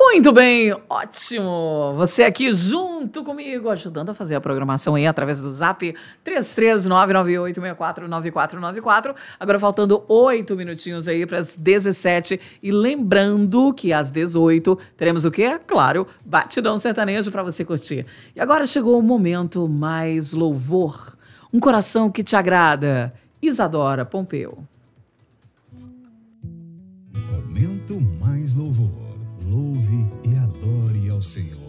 Muito bem, ótimo! Você aqui junto comigo, ajudando a fazer a programação aí através do Zap 33998649494. Agora faltando 8 minutinhos aí para as 17. E lembrando que às 18 teremos o quê? Claro, Batidão Sertanejo para você curtir. E agora chegou o momento mais louvor. Um coração que te agrada. Isadora Pompeu. Momento mais louvor. Louve e adore ao Senhor.